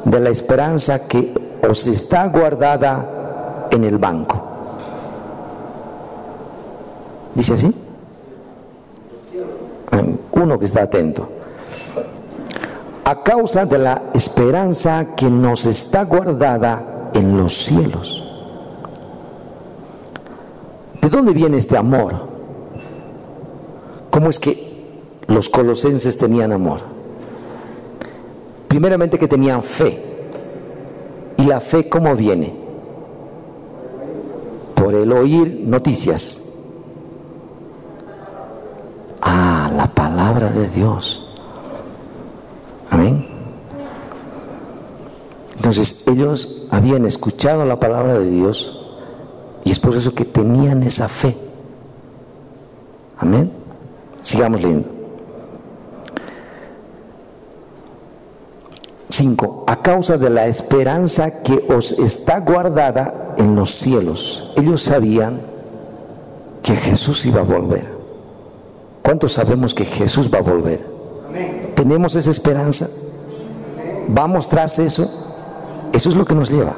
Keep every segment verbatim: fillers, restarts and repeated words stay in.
de la esperanza que os está guardada en el banco. ¿Dice así? Uno que está atento. A causa de la esperanza que nos está guardada en los cielos. ¿De dónde viene este amor? ¿Cómo es que los colosenses tenían amor? Primeramente que tenían fe. ¿Y la fe cómo viene? Por el oír noticias. Ah, la palabra de Dios. Amén. Entonces ellos habían escuchado la palabra de Dios y es por eso que tenían esa fe. Amén. Sigamos leyendo. Cinco. A causa de la esperanza que os está guardada en los cielos. Ellos sabían que Jesús iba a volver. ¿Cuántos sabemos que Jesús va a volver? Amén. ¿Tenemos esa esperanza? Amén. ¿Vamos tras eso? Eso es lo que nos lleva.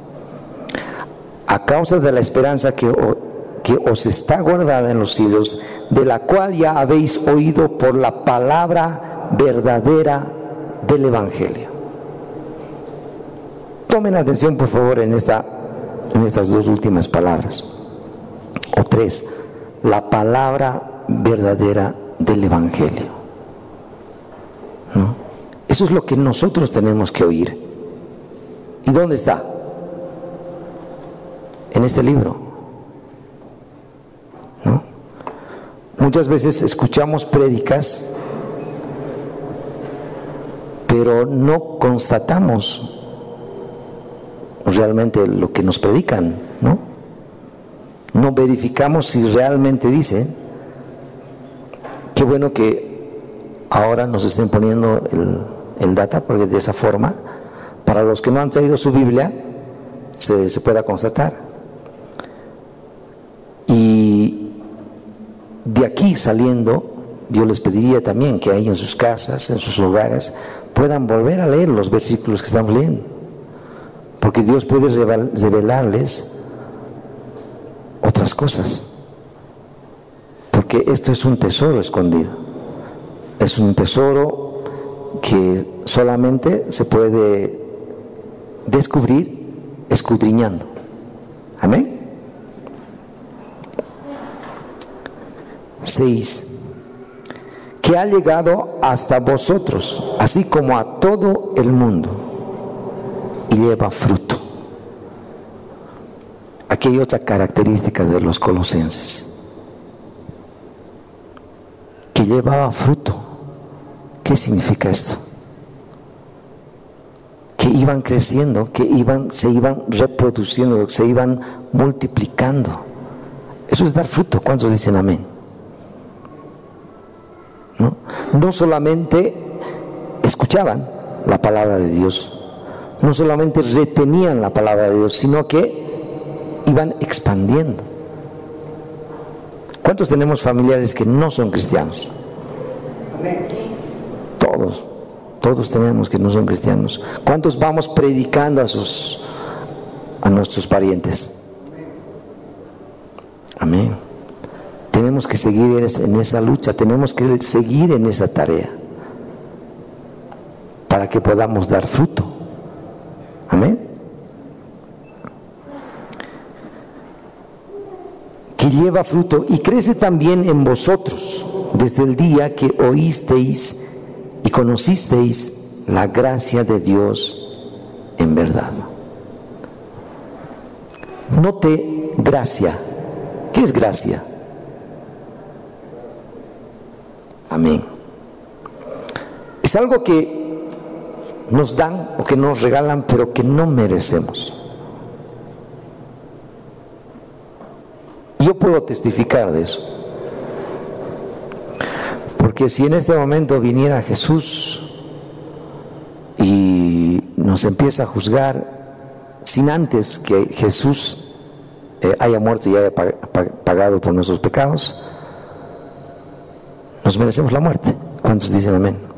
A causa de la esperanza que, que os está guardada en los cielos, de la cual ya habéis oído por la palabra verdadera del Evangelio. Tomen atención, por favor, en, esta, en estas dos últimas palabras. O tres. La palabra verdadera del Evangelio. ¿No? Eso es lo que nosotros tenemos que oír. ¿Y dónde está? En este libro. ¿No? Muchas veces escuchamos prédicas, pero no constatamos realmente lo que nos predican, ¿no? No verificamos si realmente dicen. Qué bueno que ahora nos estén poniendo el, el data, porque de esa forma, para los que no han traído su Biblia, se, se pueda constatar. Y de aquí saliendo, yo les pediría también que ahí en sus casas, en sus hogares, puedan volver a leer los versículos que estamos leyendo, porque Dios puede revelarles otras cosas, porque esto es un tesoro escondido, es un tesoro que solamente se puede descubrir escudriñando. Amén. Seis. Que ha llegado hasta vosotros, así como a todo el mundo, y lleva fruto. Aquí hay otra característica de los colosenses, que llevaba fruto. ¿Qué significa esto? Que iban creciendo, que iban, se iban reproduciendo, se iban multiplicando. Eso es dar fruto. ¿Cuántos dicen amén? ¿No? No solamente escuchaban la palabra de Dios, no solamente retenían la palabra de Dios, sino que iban expandiendo. ¿Cuántos tenemos familiares que no son cristianos? Todos, todos tenemos que no son cristianos. ¿Cuántos vamos predicando a sus, a nuestros parientes? Amén. Tenemos que seguir en esa lucha, tenemos que seguir en esa tarea para que podamos dar fruto. Amén. Que lleva fruto y crece también en vosotros desde el día que oísteis y conocisteis la gracia de Dios en verdad. Note gracia. ¿Qué es gracia? Amén. Es algo que nos dan o que nos regalan, pero que no merecemos. Yo puedo testificar de eso, porque si en este momento viniera Jesús y nos empieza a juzgar sin antes que Jesús eh, haya muerto y haya pagado por nuestros pecados, nos merecemos la muerte. ¿Cuántos dicen amén?